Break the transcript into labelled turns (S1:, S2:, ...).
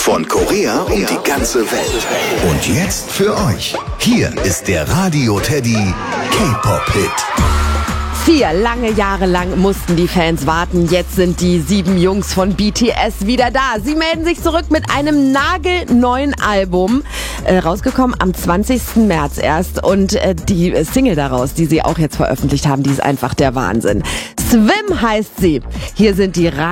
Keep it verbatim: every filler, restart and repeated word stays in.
S1: Von Korea und die ganze Welt. Und jetzt für euch. Hier ist der Radio Teddy K-Pop-Hit.
S2: Vier lange Jahre lang mussten die Fans warten. Jetzt sind die sieben Jungs von B T S wieder da. Sie melden sich zurück mit einem nagelneuen Album. Äh, rausgekommen am zwanzigsten März erst. Und äh, die Single daraus, die sie auch jetzt veröffentlicht haben, die ist einfach der Wahnsinn. Swim heißt sie. Hier sind die